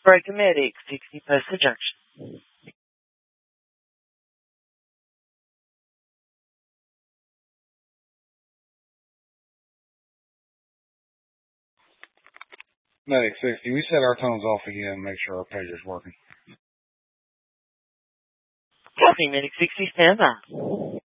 Breaker Medic 60 Postal Junction. Medic 60, we set our tones off again and make sure our pager's working. Copy, Medic 60, stand by.